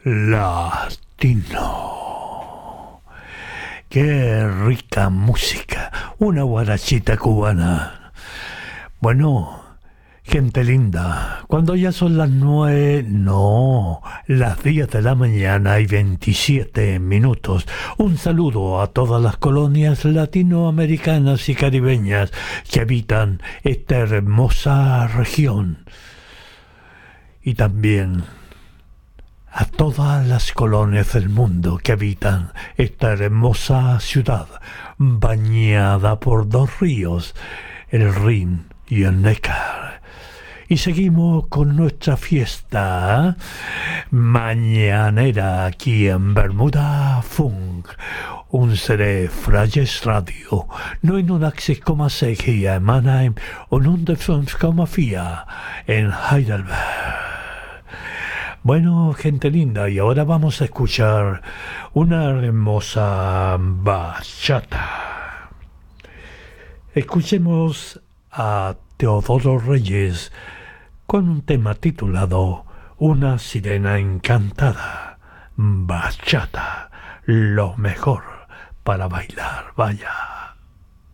latino. Qué rica música, una guarachita cubana. Bueno, gente linda, cuando ya son las 9, no, las 10 de la mañana y 27 minutos, un saludo a todas las colonias latinoamericanas y caribeñas que habitan esta hermosa región. Y también a todas las colonias del mundo que habitan esta hermosa ciudad, bañada por dos ríos, el Rin y el Neckar. Y seguimos con nuestra fiesta mañanera aquí en Bermuda Funk, unsere Freies Radio 89,6 hier in Mannheim und 105,4 en Heidelberg. Bueno, gente linda, y ahora vamos a escuchar una hermosa bachata. Escuchemos a Teodoro Reyes con un tema titulado Una sirena encantada. Bachata, lo mejor para bailar, vaya.